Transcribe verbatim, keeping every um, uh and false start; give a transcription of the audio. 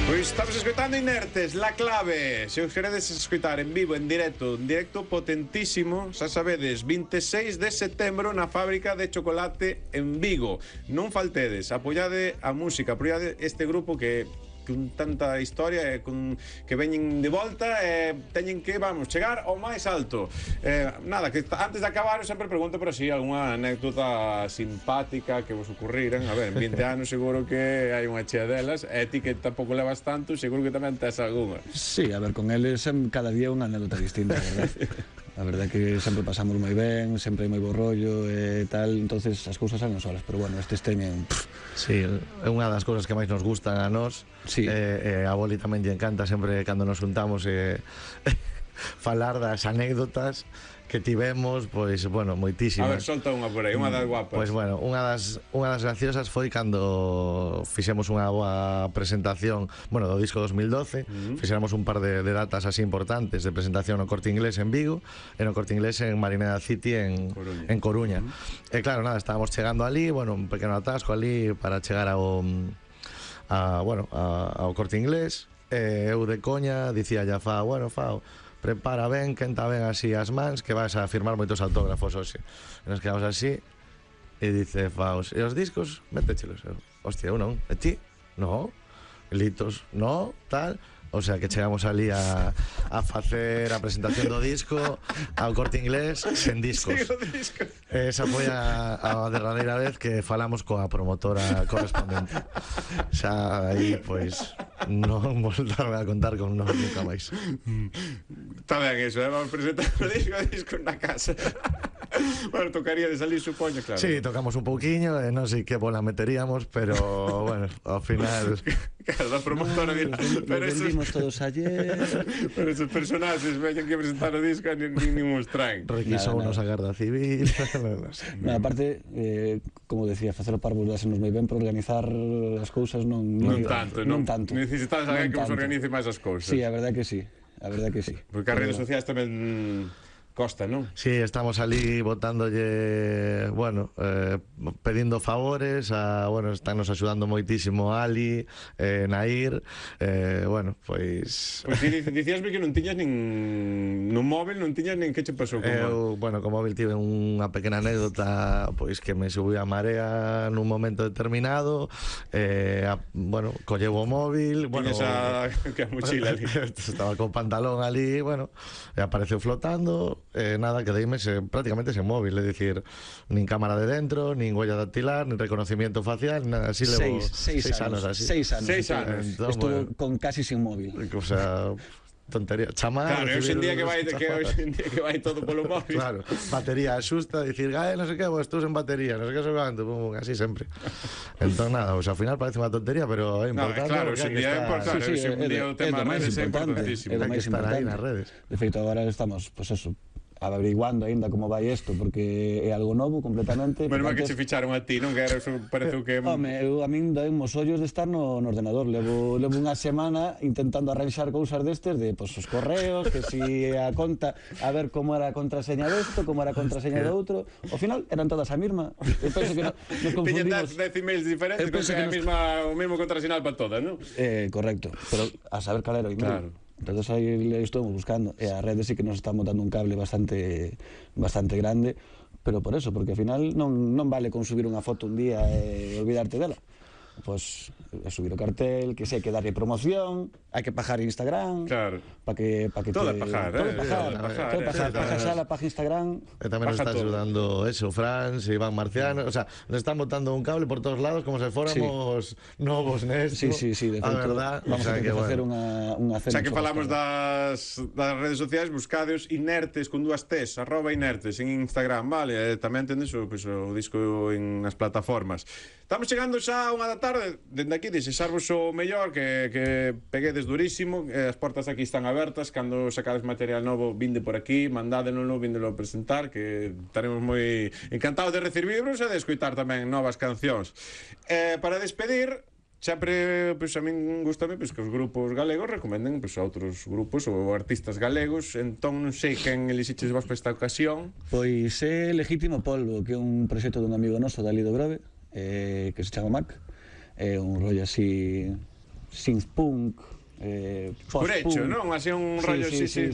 Pois estamos escoitando Inertes, La Clave. Se os queredes escoitar en vivo, en directo, un directo potentísimo, xa sabedes, vinte e seis de setembro na fábrica de chocolate en Vigo. Non faltedes, apoiade a música, apoiade este grupo que con tanta historia e con que veñen de volta e teñen que, vamos, chegar ao máis alto. Eh, nada, que antes de acabar eu sempre pregunto por así algunha anécdota simpática que vos ocurriran. A ver, en vinte anos seguro que hai unha chea delas, e ti que tampouco levas tanto, seguro que tamén tes algunha. Sí, a ver, con eles cada día unha anécdota distinta, verdad? A verdade que sempre pasamos moi ben, sempre hai moi bo rollo e tal, entonces as cousas salen solas, pero bueno, estes teñen... Sí, é unha das cousas que máis nos gustan a nós. Sí. E, e a Boli tamén lle encanta sempre cando nos juntamos e falar das anécdotas que tivemos, pois, bueno, moitísimas. A ver, solta unha por aí, unha das guapas. Pois, bueno, unha das, unha das graciosas foi cando fixemos unha boa presentación, bueno, do disco dos mil doce, uh-huh. Fixéramos un par de, de datas así importantes de presentación no Corte Inglés en Vigo e no Corte Inglés en Marineda City en Coruña. En Coruña. Uh-huh. E claro, nada, estábamos chegando ali, bueno, un pequeno atasco ali para chegar ao, a, bueno, a, ao Corte Inglés, e eu de coña dicía ya Fao, bueno, Fao, prepara ben, quenta ben así as mans, que vas a firmar moitos autógrafos hoxe. E nos quedamos así, e dice Faus, e os discos, métechelos. Hostia, eu non, e ti? No, litos, no, tal. O sea, que chegamos ali a, a facer a presentación do disco ao Corte Inglés sen discos. disco. Esa foi a, a derradeira vez que falamos coa promotora correspondente. Xa aí, pois, non voltaron a contar con nós nunca máis. Está ben eso, eh? Vamos presentar o disco, o disco na casa. Bueno, tocaría de salir, supoño, claro. Sí, tocamos un pouquiño, e non sei que bola meteríamos, pero, bueno, ao final... Claro, da promotora, mira, pero vendimos todos ayer. Pero esos personaxes veñen que presentar o disco e nin, nin os traen. Requisounos a Garda Civil. No, aparte, eh, como decía, facer o parvos dásenos moi ben, para organizar as cousas non... Non, non tanto, non, non tanto. Necesitades alguén que vos organice máis as cousas. Sí, a verdade que sí, a verdade que sí. Porque as redes sociais tamén... Costa, non? Sí, estamos ali botándolle, bueno, eh, pedindo favores a, bueno, están nos axudando moitísimo Ali, eh, Nair, eh, bueno, pois... Pois ti dicíasme que non tiñas nin... no móvil non tiñas nin que che pasou con Eu, bueno, co móvil tive unha pequena anécdota, pois que me subiu a marea nun momento determinado, eh, a, bueno, colleu o móvil, bueno... Tiñes a... que a mochila ali. Estaba co pantalón ali, bueno, e apareceu flotando... Eh, nada, quedeime se, prácticamente sen móvil, é dicir, nin cámara de dentro, nin huella dactilar, nin reconocimiento facial, nada, así levo seis, seis, seis anos, anos así. Seis anos. Seis anos. Entón, estuvo bueno, con casi sin móvil. O sea, tontería. Chamar, claro, hoxe en día que vai que hoxe en día que vai todo polo móvil. Claro, batería asusta, dicir, "Ay, non sei que, vos tú en batería, non sei que xogando", pum, así sempre. Entón nada, o sea, ao final parece unha tontería, pero é importante. No, claro, hoxe en día é importante, hoxe en día o tema redes é importantísimo. É o máis importante nas redes. De feito, agora estamos, pois pues eso, averiguando aínda como vai isto, porque é algo novo completamente. Menos mal que che ficharon a ti, non? Que era, pareceu que... Home, eu, a min doen os ollos de estar no, no ordenador. Levo, levo unha semana intentando arranxar cousas destes, de pues, os correos, que si a conta, a ver como era a contraseña desto, como era a contraseña do outro. Ao final eran todas a mesma. Eu penso que no, nos confundimos. Tiñen dez emails diferentes, que é a mesma, o mesmo contrasinal para todas, non? Eh, correcto, pero a saber cal era o email. Claro. Entonces aí estamos buscando, e a rede sí que nos estamos dando un cable bastante bastante grande, pero por eso, porque ao final non, non vale con subir unha foto un día e olvidarte dela. Pois pues, subir o cartel, que sei que darlle promoción, hai que pagar Instagram. Claro. Para que pa que todo te é pagar, todo eh, é pagar, todo é pagar, todo é pagar, eh, pagar xa la paga Instagram. E tamén nos está ayudando eso, Franz, Iván Marciano, o sea, nos están botando un cable por todos lados como se fóramos sí. novos nesto. Sí, sí, sí, de feito, a verdad, vamos o sea, a ter que facer bueno. unha unha cena. Xa que falamos das, das redes sociais, buscadeos Inertes con dúas T's, arroba Inertes en Instagram, vale? E tamén tendes o, pues, o disco en as plataformas. Estamos chegando xa a unha da tarde, dende aquí desexarvos o mellor, que, que peguedes durísimo, eh, as portas aquí están abertas, cando sacades material novo, vinde por aquí, mandádeno, vindelo a presentar, que estaremos moi encantados de recibirvos e de escoitar tamén novas cancións. Eh, para despedir, sempre, pois, a min gustame pois, que os grupos galegos recomenden pois, a outros grupos ou artistas galegos, entón non sei quen elixiches vos para esta ocasión. Pois é Legítimo Polvo, que é un proxecto dun amigo noso, Dalí do Grove, eh, que se chama Mac. É un rollo así synth punk, eh, Oscurecho, post-punk. non? Así un Sí, rollo sí, así, sí, sí.